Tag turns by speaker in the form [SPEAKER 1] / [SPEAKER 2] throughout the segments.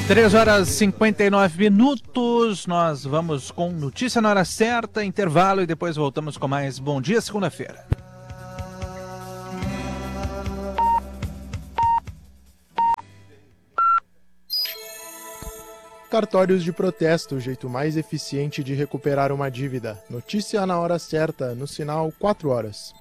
[SPEAKER 1] 3h59, nós vamos com notícia na hora certa, intervalo e depois voltamos com mais Bom Dia Segunda-feira.
[SPEAKER 2] Cartórios de protesto, o jeito mais eficiente de recuperar uma dívida. Notícia na hora certa, no sinal 4 horas.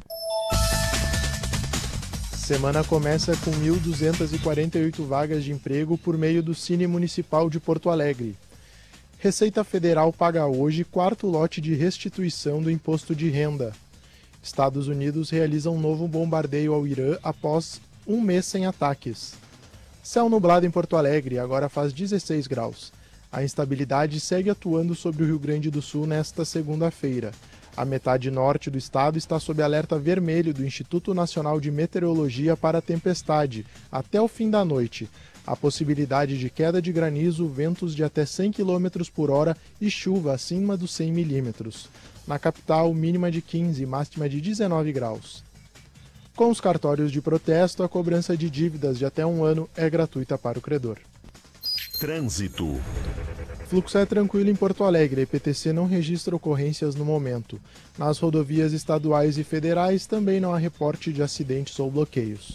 [SPEAKER 2] Semana começa com 1.248 vagas de emprego por meio do Cine Municipal de Porto Alegre. Receita Federal paga hoje quarto lote de restituição do imposto de renda. Estados Unidos realiza um novo bombardeio ao Irã após um mês sem ataques. Céu nublado em Porto Alegre, agora faz 16 graus. A instabilidade segue atuando sobre o Rio Grande do Sul nesta segunda-feira. A metade norte do estado está sob alerta vermelho do Instituto Nacional de Meteorologia para tempestade, até o fim da noite. A possibilidade de queda de granizo, ventos de até 100 km por hora e chuva acima dos 100 milímetros. Na capital, mínima de 15 e máxima de 19 graus. Com os cartórios de protesto, a cobrança de dívidas de até um ano é gratuita para o credor.
[SPEAKER 3] Trânsito.
[SPEAKER 2] Fluxo é tranquilo em Porto Alegre, a EPTC não registra ocorrências no momento. Nas rodovias estaduais e federais também não há reporte de acidentes ou bloqueios.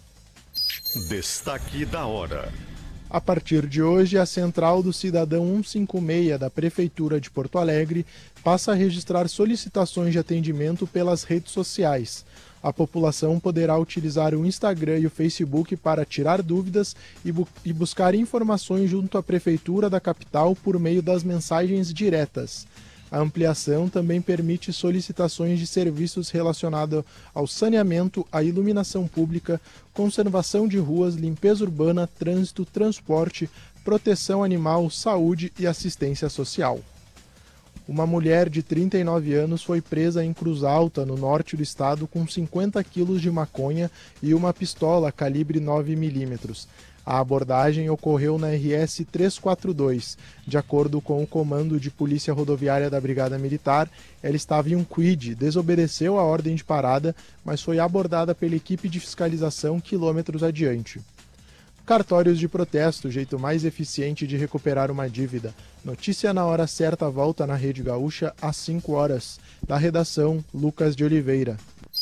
[SPEAKER 3] Destaque da hora.
[SPEAKER 2] A partir de hoje, a Central do Cidadão 156 da Prefeitura de Porto Alegre passa a registrar solicitações de atendimento pelas redes sociais. A população poderá utilizar o Instagram e o Facebook para tirar dúvidas e buscar informações junto à Prefeitura da capital por meio das mensagens diretas. A ampliação também permite solicitações de serviços relacionados ao saneamento, à iluminação pública, conservação de ruas, limpeza urbana, trânsito, transporte, proteção animal, saúde e assistência social. Uma mulher de 39 anos foi presa em Cruz Alta, no norte do estado, com 50 quilos de maconha e uma pistola calibre 9mm. A abordagem ocorreu na RS 342. De acordo com o Comando de Polícia Rodoviária da Brigada Militar, ela estava em um quid, desobedeceu a ordem de parada, mas foi abordada pela equipe de fiscalização quilômetros adiante. Cartórios de protesto, o jeito mais eficiente de recuperar uma dívida. Notícia na hora certa volta na Rede Gaúcha às 5 horas. Da redação, Lucas de Oliveira.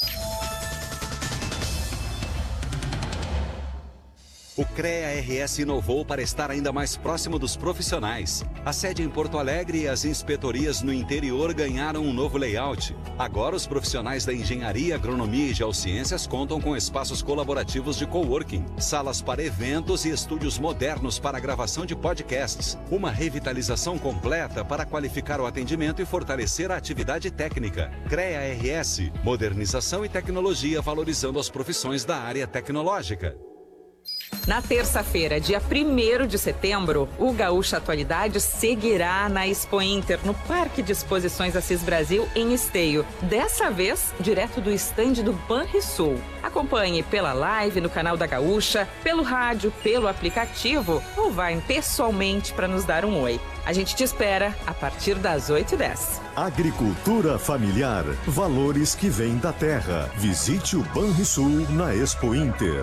[SPEAKER 4] O CREA-RS inovou para estar ainda mais próximo dos profissionais. A sede em Porto Alegre e as inspetorias no interior ganharam um novo layout. Agora os profissionais da engenharia, agronomia e geociências contam com espaços colaborativos de coworking, salas para eventos e estúdios modernos para a gravação de podcasts. Uma revitalização completa para qualificar o atendimento e fortalecer a atividade técnica. CREA-RS, modernização e tecnologia valorizando as profissões da área tecnológica.
[SPEAKER 5] Na terça-feira, dia 1º de setembro, o Gaúcha Atualidade seguirá na Expo Inter, no Parque de Exposições Assis Brasil, em Esteio. Dessa vez, direto do estande do Banrisul. Acompanhe pela live no canal da Gaúcha, pelo rádio, pelo aplicativo ou vá pessoalmente para nos dar um oi. A gente te espera a partir das 8h10.
[SPEAKER 3] Agricultura familiar, valores que vêm da terra. Visite o Banrisul na Expo Inter.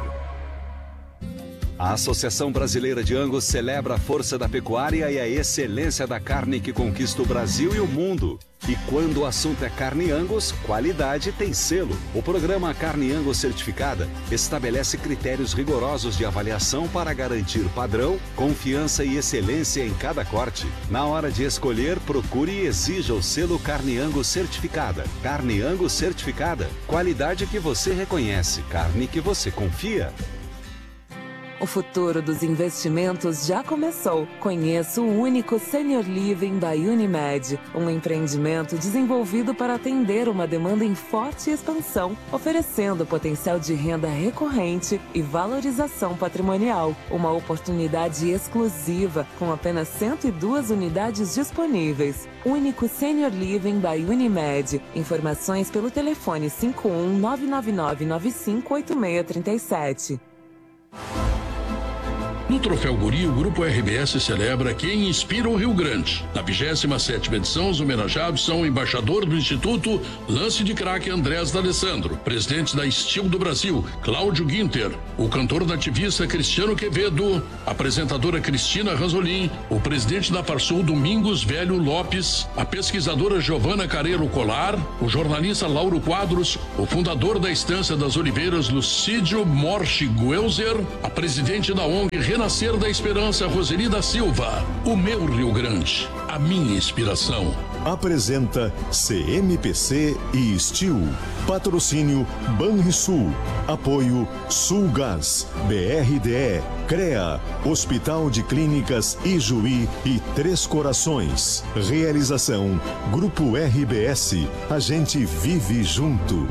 [SPEAKER 4] A Associação Brasileira de Angus celebra a força da pecuária e a excelência da carne que conquista o Brasil e o mundo. E quando o assunto é carne Angus, qualidade tem selo. O programa Carne Angus Certificada estabelece critérios rigorosos de avaliação para garantir padrão, confiança e excelência em cada corte. Na hora de escolher, procure e exija o selo Carne Angus Certificada. Carne Angus Certificada, qualidade que você reconhece, carne que você confia.
[SPEAKER 6] O futuro dos investimentos já começou. Conheça o Único Senior Living by Unimed, um empreendimento desenvolvido para atender uma demanda em forte expansão, oferecendo potencial de renda recorrente e valorização patrimonial. Uma oportunidade exclusiva, com apenas 102 unidades disponíveis. Único Senior Living by Unimed. Informações pelo telefone 51 999 958637.
[SPEAKER 7] No Troféu Guri, o Grupo RBS celebra quem inspira o Rio Grande. Na 27ª edição, os homenageados são o embaixador do Instituto Lance de Craque Andrés D'Alessandro, presidente da Steel do Brasil, Cláudio Guinter, o cantor nativista Cristiano Quevedo, a apresentadora Cristina Ranzolin, o presidente da Farsul Domingos Velho Lopes, a pesquisadora Giovana Careiro Colar, o jornalista Lauro Quadros, o fundador da Estância das Oliveiras Lucídio Morche Guelzer, a presidente da ONG Renascer da Esperança Roseli da Silva. O meu Rio Grande, a minha inspiração.
[SPEAKER 3] Apresenta CMPC e Steel. Patrocínio Banrisul. Apoio Sulgás, BRDE, CREA, Hospital de Clínicas Ijuí e Três Corações. Realização Grupo RBS. A gente vive junto.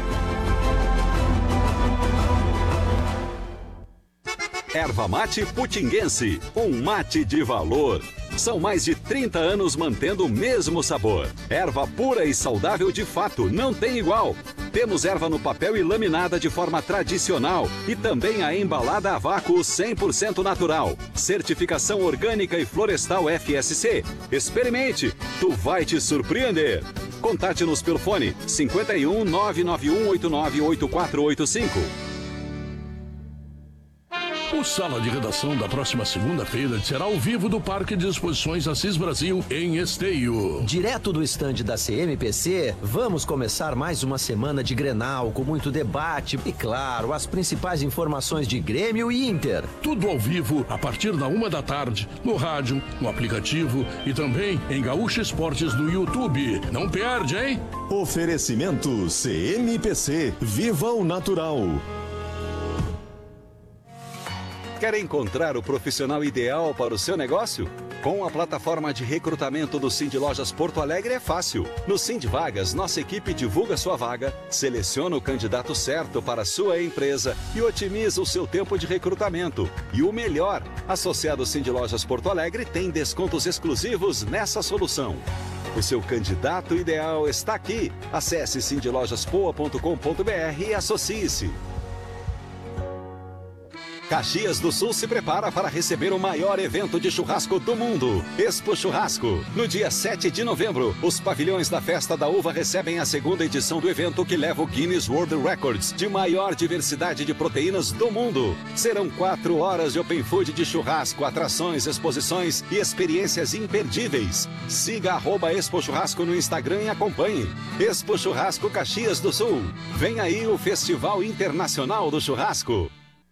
[SPEAKER 4] Erva Mate Putinguense, um mate de valor. São mais de 30 anos mantendo o mesmo sabor. Erva pura e saudável de fato, não tem igual. Temos erva no papel e laminada de forma tradicional e também a embalada a vácuo 100% natural. Certificação orgânica e florestal FSC. Experimente, tu vai te surpreender. Contate-nos pelo fone 51 991 89 8485.
[SPEAKER 7] O Sala de Redação da próxima segunda-feira será ao vivo do Parque de Exposições Assis Brasil, em Esteio.
[SPEAKER 8] Direto do estande da CMPC, vamos começar mais uma semana de Grenal, com muito debate e, claro, as principais informações de Grêmio e Inter.
[SPEAKER 7] Tudo ao vivo, a partir da 1h, no rádio, no aplicativo e também em Gaúcha Esportes no YouTube. Não perde, hein?
[SPEAKER 3] Oferecimento CMPC. Viva o natural.
[SPEAKER 4] Quer encontrar o profissional ideal para o seu negócio? Com a plataforma de recrutamento do Sind Lojas Porto Alegre é fácil. No Sind Vagas, nossa equipe divulga sua vaga, seleciona o candidato certo para a sua empresa e otimiza o seu tempo de recrutamento. E o melhor, associado Sind Lojas Porto Alegre tem descontos exclusivos nessa solução. O seu candidato ideal está aqui. Acesse sindlojaspoa.com.br e associe-se. Caxias do Sul se prepara para receber o maior evento de churrasco do mundo, Expo Churrasco. No dia 7 de novembro, os pavilhões da Festa da Uva recebem a segunda edição do evento que leva o Guinness World Records de maior diversidade de proteínas do mundo. Serão 4 horas de open food de churrasco, atrações, exposições e experiências imperdíveis. Siga @Expo Churrasco no Instagram e acompanhe. Expo Churrasco Caxias do Sul. Vem aí o Festival Internacional do Churrasco.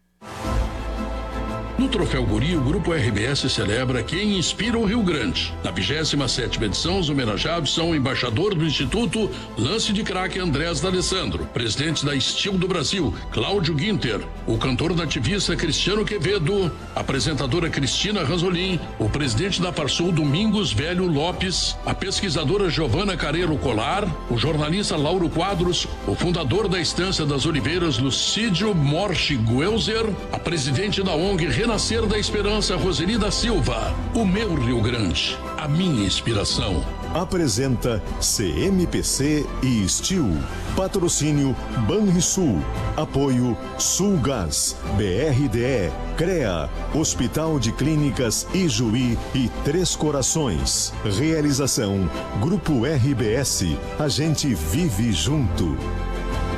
[SPEAKER 7] No Troféu Guri, o Grupo RBS celebra quem inspira o Rio Grande. Na 27ª edição, os homenageados são o embaixador do Instituto Lance de Craque Andrés D'Alessandro, presidente da Steel do Brasil, Cláudio Guinter, o cantor nativista Cristiano Quevedo, a apresentadora Cristina Ranzolin, o presidente da Farsul Domingos Velho Lopes, a pesquisadora Giovana Careiro Colar, o jornalista Lauro Quadros, o fundador da Estância das Oliveiras Lucídio Morche Guelzer, a presidente da ONG Renascer da Esperança Roseli da Silva. O meu Rio Grande, a minha inspiração.
[SPEAKER 3] Apresenta CMPC e Steel. Patrocínio Banrisul. Apoio Sulgás, BRDE, CREA, Hospital de Clínicas Ijuí e Três Corações. Realização Grupo RBS. A gente vive junto.